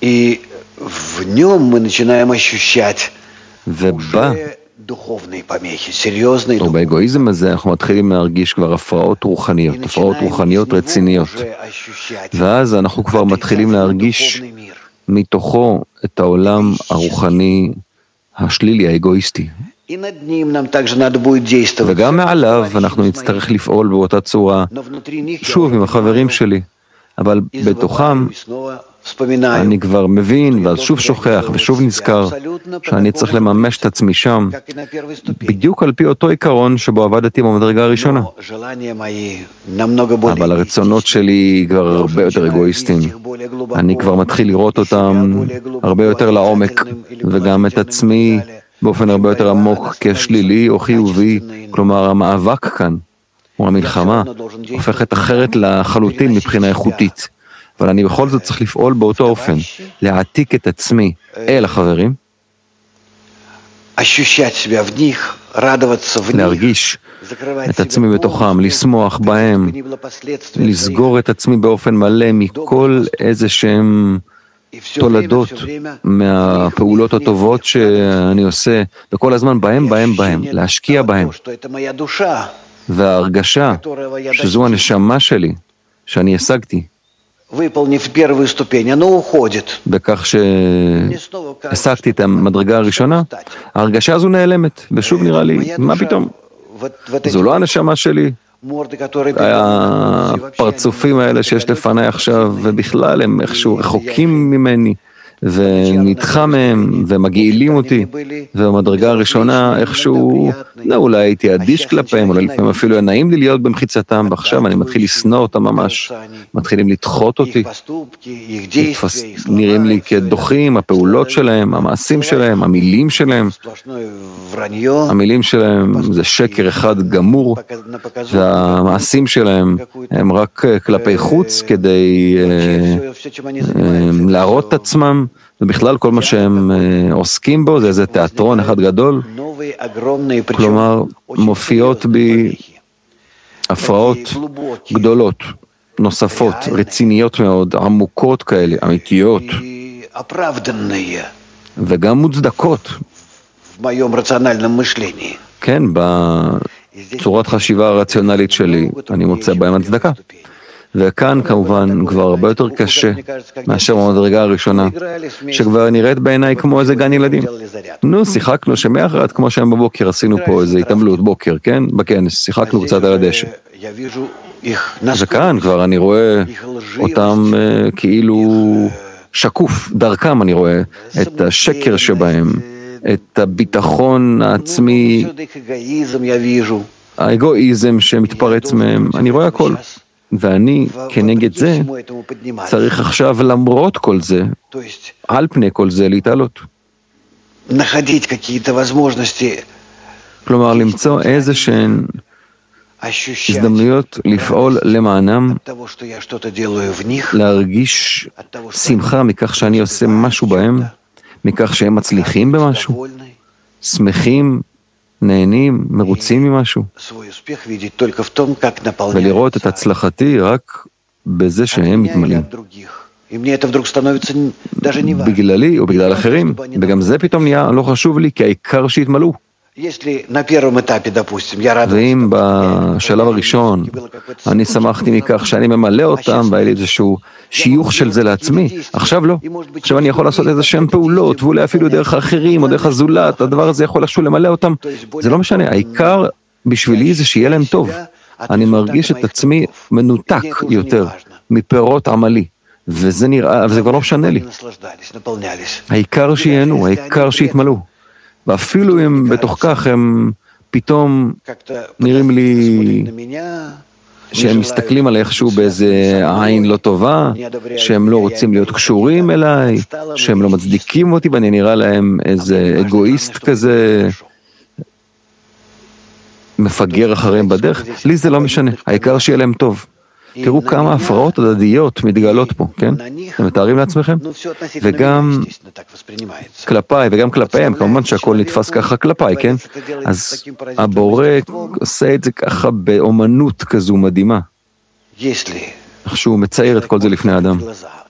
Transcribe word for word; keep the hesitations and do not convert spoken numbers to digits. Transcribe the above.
И в нем мы начинаем ощущать ובה, уже духовные помехи, серьезные או духовные. באגואיזם הזה, אנחנו מתחילים להרגיש כבר הפרעות רוחניות, И הפרעות начинаем רוחניות из него רציניות. уже ощущать ואז אנחנו כבר מתחילים להרגיש духовный мир. מתוכו את העולם הרוחני השלילי, האגואיסטי. И над ним нам также надо будет действовать. וגם מעליו אנחנו נצטרך לפעול באותה צורה, Но внутри них я שוב уже עם החברים понимаю, שלי, אבל и בתוכם забываю, и снова вспоминаю, אני כבר מבין, ואז שוב שוכח ושוב נזכר שאני צריך לממש את עצמי שם, как и на первой ступени. בדיוק על פי אותו עיקרון שבו עבדתי במדרגה הראשונה. Но желания мои намного более אבל הרצונות שלי כבר הרבה יותר אגואיסטיים. אני כבר מתחיל לראות אותם הרבה יותר לעומק, וגם את עצמי באופן הרבה יותר עמוק כשלילי או חיובי. כלומר, המאבק כאן, או המלחמה, הופכת אחרת לחלוטין מבחינה איכותית. אבל אני בכל זאת צריך לפעול באותו אופן, להעתיק את עצמי אל החברים, ощущать себя в них, радоваться в них, להרגיש את עצמי בתוכם, לשמוח בהם, לסגור את עצמי באופן מלא מכל איזה שהם תולדות מהפעולות הטובות שאני עושה, וכל הזמן בהם, בהם, בהם, להשקיע בהם. וההרגשה שזו הנשמה שלי, שאני השגתי, выполнив первую ступень, оно уходит. בכך שהשגתי את המדרגה הראשונה, ההרגשה הזו נעלמת, ושוב נראה לי, מה פתאום? זו לא הנשמה שלי, הפרצופים האלה שיש לפני עכשיו, ובכלל הם איכשהו רחוקים ממני, ונדחה מהם, ומגעילים אותי, ובמדרגה הראשונה איכשהו, לא, אולי הייתי אדיש כלפיהם, אולי לפעמים אפילו היה נעים לי להיות במחיצתם, ועכשיו אני מתחיל לשנוא אותם ממש, מתחילים לדחות אותי, נתפס, נראים לי כדוחים, הפעולות שלהם, המעשים שלהם, המילים שלהם, המילים שלהם זה שקר אחד גמור, והמעשים עושים הם רק כלפי חוץ, כדי להראות את עצמם, ובכלל כל מה שהם עוסקים בו זה איזה תיאטרון אחד גדול. כלומר, מופיעות בי הפרעות גדולות, נוספות, רציניות מאוד, עמוקות כאלה, אמיתיות, וגם מוצדקות. כן, בצורת חשיבה הרציונלית שלי, אני מוצא בהם הצדקה. וכאן כמובן כבר הרבה יותר קשה מאשר במדרגה הראשונה, שכבר נראית בעיניי כמו איזה גן ילדים. נו, שיחקנו שמאחרת כמו שהם בבוקר, עשינו פה איזה התעמלות בוקר, כן? בכנס, שיחקנו קצת על הדשא. וכאן כבר אני רואה אותם uh, כאילו שקוף, דרכם אני רואה את השקר שבהם, את הביטחון העצמי, האגואיזם שמתפרץ מהם, אני רואה הכל. ואני כנגד זה צריך עכשיו למרות כל זה, על פני כל זה להתעלות. כלומר, למצוא איזה שהן הזדמנויות לפעול למענם, להרגיש שמחה מכך שאני עושה משהו בהם, מכך שהם מצליחים במשהו, שמחים, נהנים, מרוצים ממשהו, ולראות את הצלחתי רק בזה שהם מתמלאים. בגללי או בגלל אחרים, וגם זה פתאום נהיה לא חשוב לי, כי העיקר שהתמלאו. ואם בשלב הראשון אני שמחתי מכך שאני ממלא אותם, והיה לי איזשהו שיוך של זה לעצמי, עכשיו לא. עכשיו אני יכול לעשות איזה שם פעולות, ואולי אפילו דרך האחרים או דרך הזולת, הדבר הזה יכול איכשהו למלא אותם. זה לא משנה, העיקר בשבילי זה שיהיה להם טוב. אני מרגיש את עצמי מנותק יותר מפירות עמלי, וזה נראה, וזה כבר לא משנה לי. העיקר שיהנו, העיקר שיתמלאו. ואפילו אם בתוך כך הם פתאום נראים לי שהם מסתכלים על איכשהו באיזה עין לא טובה, שהם לא רוצים להיות קשורים אליי, שהם לא מצדיקים אותי, ואני נראה להם איזה אגואיסט כזה, מפגר אחריהם בדרך, לי זה לא משנה, העיקר שיהיה להם טוב. תראו כמה הפרעות הדדיות מתגלות פה, כן? אתם מתארים לעצמכם? וגם כלפיי וגם כלפיהם, כמובן שהכל נתפס ככה כלפיי, כן? אז הבורא עושה את זה ככה באומנות כזו מדהימה. איך שהוא מצייר את כל זה לפני האדם.